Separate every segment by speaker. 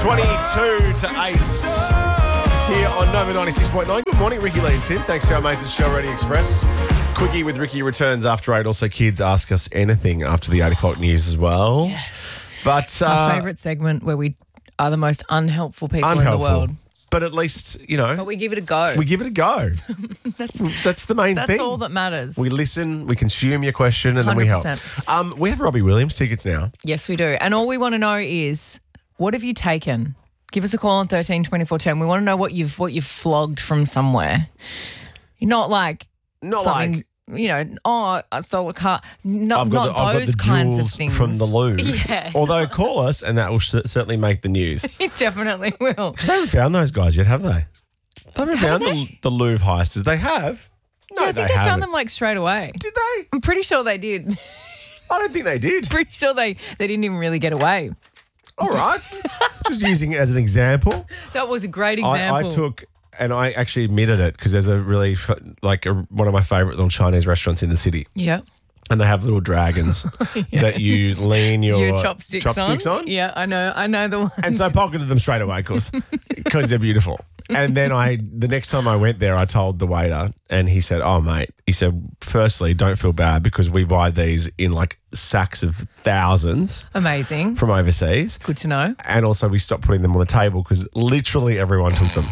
Speaker 1: 22 to 8 here on Nova 96.9. Good morning, Ricky Lee and Tim. Thanks to our mates at Shell Ready Express. Quickie with Ricky returns after 8. Also, kids ask us anything after the 8 o'clock news as well.
Speaker 2: Yes.
Speaker 1: But
Speaker 2: Our favourite segment where we are the most unhelpful people in the world.
Speaker 1: But at least, you know.
Speaker 2: But we give it a go.
Speaker 1: We give it a go. That's the main thing.
Speaker 2: That's all that matters.
Speaker 1: We listen, we consume your question, and then we help.
Speaker 2: 100%.
Speaker 1: We have Robbie Williams tickets now.
Speaker 2: Yes, we do. And all we want to know is, what have you taken? Give us a call on 13 24 10. We want to know what you've flogged from somewhere. You're not like something, you know, I stole a car. Not those kinds of things.
Speaker 1: From the Louvre.
Speaker 2: Yeah.
Speaker 1: Although call us and that will certainly make the news.
Speaker 2: It definitely will.
Speaker 1: Because they haven't found those guys yet, have they? They haven't found the Louvre heisters. They have. No,
Speaker 2: yeah, I think they found them like straight away.
Speaker 1: Did they?
Speaker 2: I'm pretty sure they did.
Speaker 1: I don't think they did.
Speaker 2: Pretty sure they didn't even really get away.
Speaker 1: All right. Just using it as an example.
Speaker 2: That was a great example.
Speaker 1: I took, and I actually admitted it because there's a really, one of my favourite little Chinese restaurants in the city.
Speaker 2: Yeah.
Speaker 1: And they have little dragons that you lean your
Speaker 2: chopsticks on. Yeah, I know the ones.
Speaker 1: And so I pocketed them straight away because they're beautiful. And then the next time I went there, I told the waiter and he said, "Oh, mate," he said, "firstly, don't feel bad because we buy these in like sacks of thousands."
Speaker 2: Amazing.
Speaker 1: From overseas.
Speaker 2: Good to know.
Speaker 1: And also we stopped putting them on the table because literally everyone took them.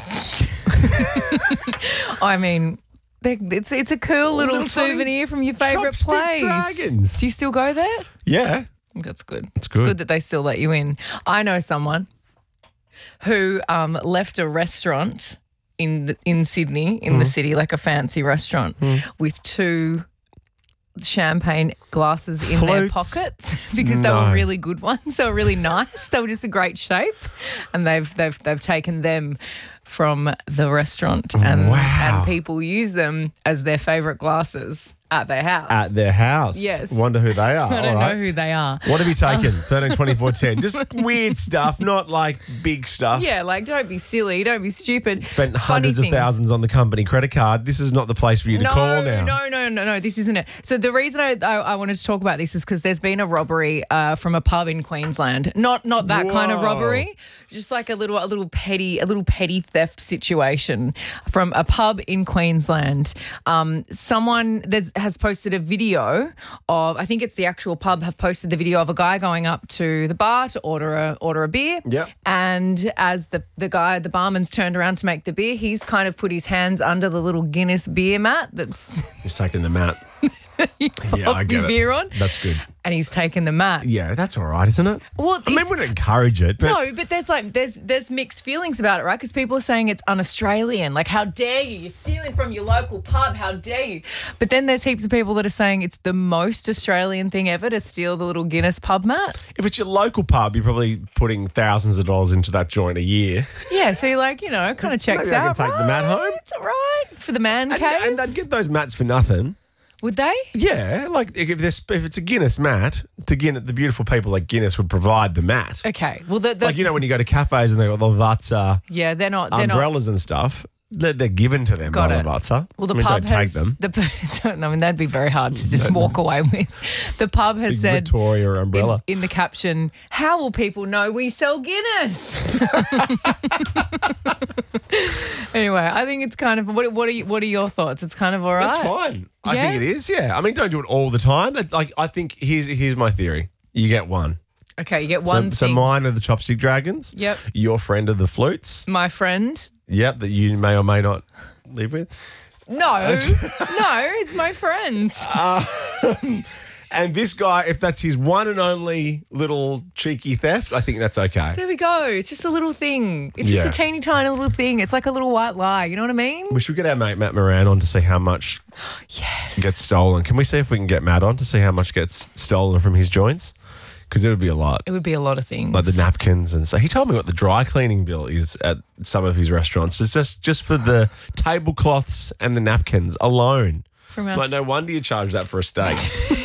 Speaker 2: I mean, it's a cool little souvenir from your favourite place.
Speaker 1: Dragons.
Speaker 2: Do you still go there?
Speaker 1: Yeah.
Speaker 2: That's good.
Speaker 1: It's good.
Speaker 2: It's good that they still let you in. I know someone who left a restaurant in Sydney, in the city, like a fancy restaurant, with 2 champagne glasses in their pockets because they were really good ones. They were really nice. They were just a great shape, and they've taken them from the restaurant, and people use them as their favourite glasses at their house.
Speaker 1: At their house?
Speaker 2: Yes.
Speaker 1: Wonder who they are.
Speaker 2: I don't know who they are.
Speaker 1: What have you taken? 13, 24, 10. Just weird stuff, not like big stuff.
Speaker 2: Yeah, like don't be silly, don't be stupid.
Speaker 1: Spent hundreds of thousands on the company credit card. This is not the place for you to call now.
Speaker 2: No, this isn't it. So the reason I wanted to talk about this is because there's been a robbery from a pub in Queensland. Not that kind of robbery, just like a little petty theft situation from a pub in Queensland. Someone has posted a video of, I think it's the actual pub, have posted the video of a guy going up to the bar to order a beer.
Speaker 1: Yep.
Speaker 2: And as the barman's turned around to make the beer, he's kind of put his hands under the little Guinness beer mat that's
Speaker 1: he's taken the mat. Yeah, I get
Speaker 2: beer on.
Speaker 1: That's good.
Speaker 2: And he's taken the mat.
Speaker 1: Yeah, that's all right, isn't it?
Speaker 2: Well,
Speaker 1: I mean, we wouldn't encourage it. But
Speaker 2: no, but there's mixed feelings about it, right? Because people are saying it's un-Australian. Like, how dare you? You're stealing from your local pub. How dare you? But then there's heaps of people that are saying it's the most Australian thing ever to steal the little Guinness pub mat.
Speaker 1: If it's your local pub, you're probably putting thousands of dollars into that joint a year.
Speaker 2: Yeah, so you're like, kind of checks
Speaker 1: Maybe
Speaker 2: out.
Speaker 1: I can take the mat home.
Speaker 2: It's all right for the man cave.
Speaker 1: And they'd get those mats for nothing.
Speaker 2: Would they?
Speaker 1: Yeah, like if it's a Guinness mat, the beautiful people like Guinness would provide the mat.
Speaker 2: Okay. Well,
Speaker 1: like when you go to cafes and they've got Lavazza,
Speaker 2: they're not
Speaker 1: umbrellas and stuff. They're given to them by Lavazza.
Speaker 2: Well, the pub
Speaker 1: don't
Speaker 2: has
Speaker 1: take them.
Speaker 2: I mean, that'd be very hard to just walk away with. The pub has said
Speaker 1: Victoria umbrella
Speaker 2: in the caption, "How will people know we sell Guinness?" Anyway, I think it's kind of what are your thoughts? It's kind of all right.
Speaker 1: It's fine. I think it is. Yeah. I mean, don't do it all the time. I think here's my theory. You get one.
Speaker 2: Okay, you get one thing.
Speaker 1: So mine are the chopstick dragons.
Speaker 2: Yep.
Speaker 1: Your friend are the flutes.
Speaker 2: My friend.
Speaker 1: Yep, that you may or may not live with.
Speaker 2: No, it's my friend.
Speaker 1: And this guy, if that's his one and only little cheeky theft, I think that's okay.
Speaker 2: There we go. It's just a little thing. It's just a teeny tiny little thing. It's like a little white lie. You know what I mean?
Speaker 1: We should get our mate Matt Moran on to see how much gets stolen. Can we see if we can get Matt on to see how much gets stolen from his joints? Because it would be a lot.
Speaker 2: It would be a lot of things.
Speaker 1: Like the napkins. And so he told me what the dry cleaning bill is at some of his restaurants. It's just for the tablecloths and the napkins alone.
Speaker 2: From us.
Speaker 1: Like, no wonder you charge that for a steak.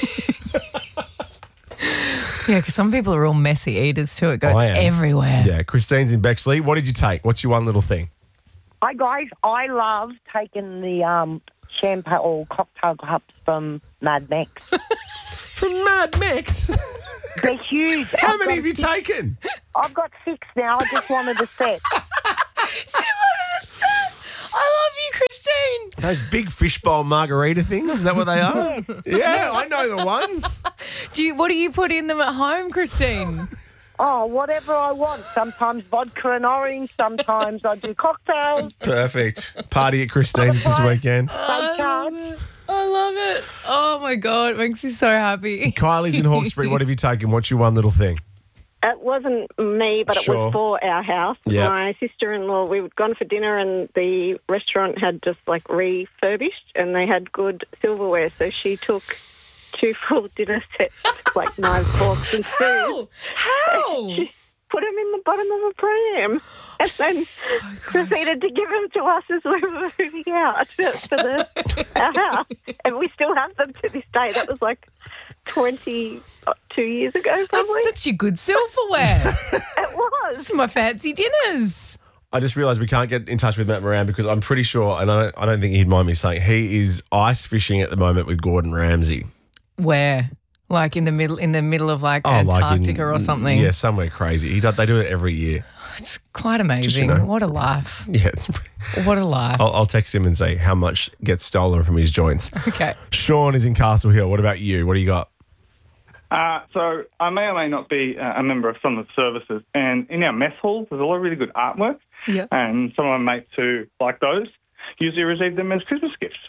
Speaker 2: Yeah, because some people are all messy eaters too. It goes everywhere.
Speaker 1: Yeah, Christine's in Bexley. What did you take? What's your one little thing?
Speaker 3: Hi, guys. I love taking the champagne or cocktail cups from Mad Max.
Speaker 1: From Mad Max?
Speaker 3: They're huge.
Speaker 1: How many have you taken?
Speaker 3: I've got 6 now. I just wanted a set.
Speaker 2: She wanted a set. I love you, Christine.
Speaker 1: Those big fishbowl margarita things, is that what they are? Yeah, I know the ones.
Speaker 2: What do you put in them at home, Christine?
Speaker 3: Oh, whatever I want. Sometimes vodka and orange. Sometimes I do cocktails.
Speaker 1: Perfect. Party at Christine's this weekend.
Speaker 2: I love it. Oh, my God. It makes me so happy.
Speaker 1: Kylie's in Hawkesbury. What have you taken? What's your one little thing?
Speaker 4: It wasn't me, but
Speaker 1: Sure.
Speaker 4: it was for our house.
Speaker 1: Yeah.
Speaker 4: My sister-in-law, we'd gone for dinner and the restaurant had just like refurbished and they had good silverware. So she took 2 full dinner sets, like knives, forks and spoons.
Speaker 2: How?
Speaker 4: She put them in the bottom of a pram and then proceeded to give them to us as we were moving out for our house. And we still have them to this day. That was like 22 years ago, probably.
Speaker 2: That's your good silverware.
Speaker 4: It was.
Speaker 2: It's my fancy dinners.
Speaker 1: I just realised we can't get in touch with Matt Moran because I'm pretty sure, and I don't think he'd mind me saying, he is ice fishing at the moment with Gordon Ramsay.
Speaker 2: Where? Like in the middle of like Antarctica or something?
Speaker 1: Yeah, somewhere crazy. They do it every year.
Speaker 2: It's quite amazing.
Speaker 1: know.
Speaker 2: What a life.
Speaker 1: Yeah,
Speaker 2: What a life.
Speaker 1: I'll text him and say how much gets stolen from his joints.
Speaker 2: Okay.
Speaker 1: Sean is in Castle Hill. What about you? What do you got?
Speaker 5: So I may or may not be a member of some of the services, and in our mess halls, there's a lot of really good artwork.
Speaker 2: Yeah.
Speaker 5: And some of my mates who like those usually receive them as Christmas gifts.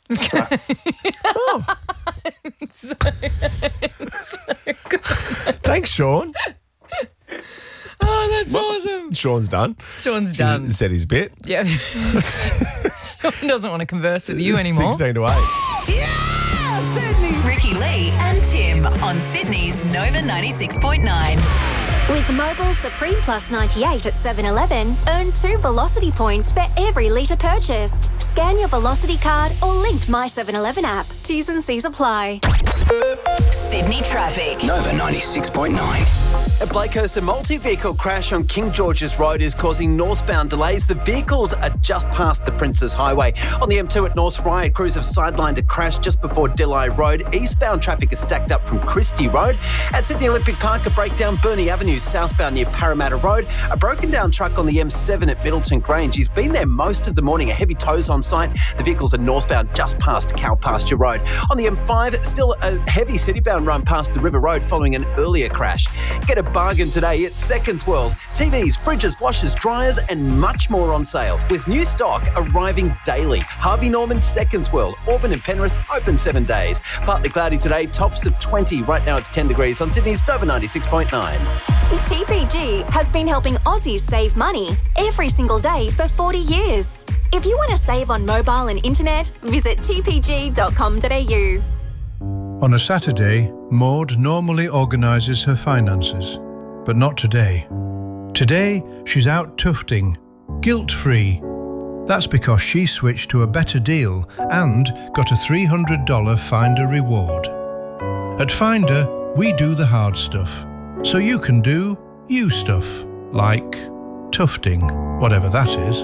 Speaker 2: So good.
Speaker 1: Thanks, Sean.
Speaker 2: Oh, that's awesome.
Speaker 1: Sean's done.
Speaker 2: Sean's done.
Speaker 1: Said his bit.
Speaker 2: Yeah. Sean doesn't want to converse with you anymore.
Speaker 1: 16 to 8.
Speaker 6: Yeah, Sydney. Ricky Lee and Tim on Sydney's Nova 96.9.
Speaker 7: With Mobile Supreme Plus 98 at 7-Eleven, earn 2 Velocity points for every litre purchased. Scan your Velocity card or linked My 7-Eleven app. T's and C's apply.
Speaker 6: Sydney traffic.
Speaker 8: Nova 96.9.
Speaker 9: A Blakehurst, a multi-vehicle crash on King George's Road is causing northbound delays. The vehicles are just past the Princes Highway. On the M2 at North Ryde, crews have sidelined a crash just before Dillai Road. Eastbound traffic is stacked up from Christie Road. At Sydney Olympic Park, a breakdown Burnie Avenue southbound near Parramatta Road. A broken down truck on the M7 at Middleton Grange. He's been there most of the morning. A heavy tow's on site. The vehicles are northbound just past Cow Pasture Road. On the M5, still a heavy citybound run past the River Road following an earlier crash. Get a bargain today at Seconds World. TVs, fridges, washers, dryers and much more on sale with new stock arriving daily. Harvey Norman Seconds World, Auburn and Penrith, open 7 days. Partly cloudy today, tops of 20. Right now it's 10 degrees on Sydney's Nova 96.9.
Speaker 7: TPG has been helping Aussies save money every single day for 40 years. If you want to save on mobile and internet, visit tpg.com.au.
Speaker 10: On a Saturday, Maud normally organises her finances, but not today. Today, she's out tufting, guilt-free. That's because she switched to a better deal and got a $300 Finder reward. At Finder, we do the hard stuff, so you can do you stuff, like tufting, whatever that is.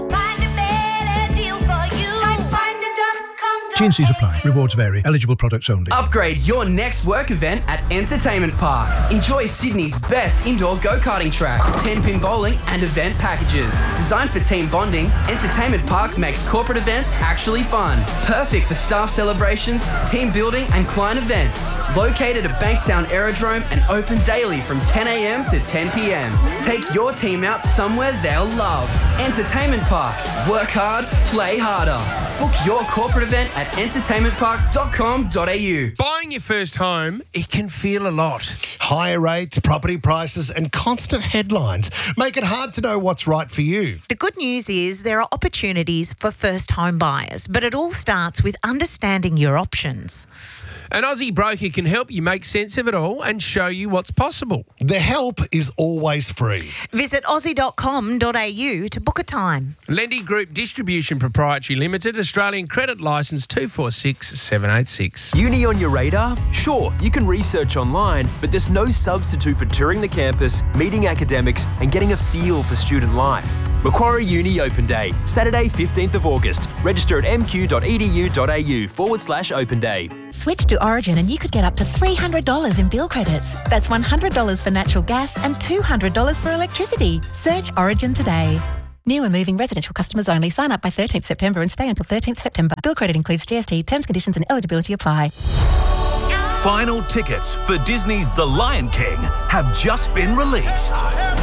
Speaker 10: T&Cs apply. Rewards vary. Eligible products only.
Speaker 11: Upgrade your next work event at Entertainment Park. Enjoy Sydney's best indoor go-karting track, 10-pin bowling and event packages. Designed for team bonding, Entertainment Park makes corporate events actually fun. Perfect for staff celebrations, team building and client events. Located at Bankstown Aerodrome and open daily from 10 a.m. to 10 p.m. Take your team out somewhere they'll love. Entertainment Park. Work hard, play harder. Book your corporate event at entertainmentpark.com.au.
Speaker 12: Buying your first home, it can feel a lot. Higher rates, property prices and constant headlines make it hard to know what's right for you.
Speaker 13: The good news is there are opportunities for first home buyers, but it all starts with understanding your options.
Speaker 12: An Aussie broker can help you make sense of it all and show you what's possible. The help is always free.
Speaker 13: Visit aussie.com.au to book a time.
Speaker 12: Lendy Group Distribution Proprietary Limited, Australian Credit Licence 246786.
Speaker 14: Uni on your radar? Sure, you can research online, but there's no substitute for touring the campus, meeting academics and getting a feel for student life. Macquarie Uni Open Day, Saturday 15th of August. Register at mq.edu.au/Open Day.
Speaker 15: Switch to Origin and you could get up to $300 in bill credits. That's $100 for natural gas and $200 for electricity. Search Origin today. New and moving residential customers only. Sign up by 13th September and stay until 13th September. Bill credit includes GST. Terms, conditions and eligibility apply.
Speaker 16: Final tickets for Disney's The Lion King have just been released.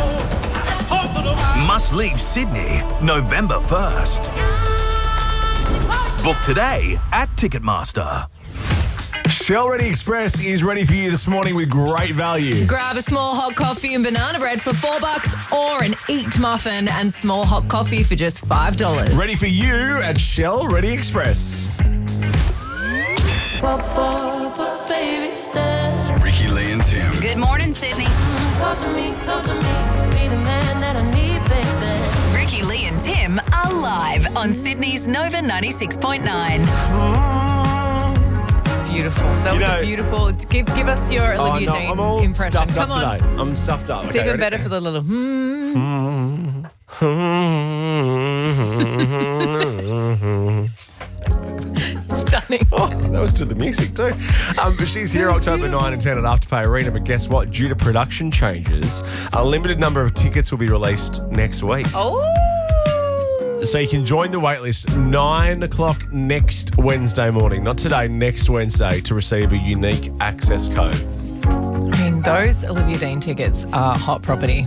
Speaker 16: Must leave Sydney November 1st. Book today at Ticketmaster.
Speaker 1: Shell Ready Express is ready for you this morning with great value.
Speaker 2: Grab a small hot coffee and banana bread for $4 or an Eat muffin and small hot coffee for just $5.
Speaker 1: Ready for you at Shell Ready Express.
Speaker 8: Ricky, Lee and Tim.
Speaker 6: Good morning, Sydney.
Speaker 17: Talk to me, be the man that I need, baby.
Speaker 6: Ricky, Lee and Tim are live on Sydney's Nova 96.9.
Speaker 2: Beautiful. That was beautiful. Give us your Olivia Dean
Speaker 1: I'm all
Speaker 2: impression.
Speaker 1: stuffed
Speaker 2: Come
Speaker 1: up
Speaker 2: on.
Speaker 1: today. I'm stuffed up.
Speaker 2: It's
Speaker 1: Okay,
Speaker 2: even
Speaker 1: ready?
Speaker 2: better for the little Stunning.
Speaker 1: Oh, that was to the music too. She's here October 9 and 10 at Afterpay Arena, but guess what? Due to production changes, a limited number of tickets will be released next week.
Speaker 2: Oh.
Speaker 1: So you can join the waitlist 9 o'clock next Wednesday morning, not today, next Wednesday, to receive a unique access code.
Speaker 2: I mean, those Olivia Dean tickets are hot property.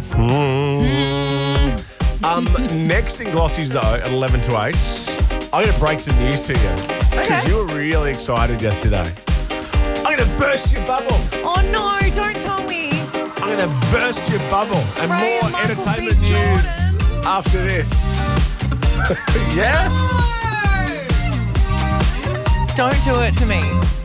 Speaker 1: Next in Glossies, though, at 11 to 8, I'm going to break some news to you. Because you were really excited yesterday. I'm going to burst your bubble.
Speaker 2: Oh, no, don't tell me.
Speaker 1: I'm going to burst your bubble. And
Speaker 2: Ray
Speaker 1: more
Speaker 2: and Michael
Speaker 1: entertainment
Speaker 2: B.
Speaker 1: news after this. Yeah?
Speaker 2: Don't do it to me.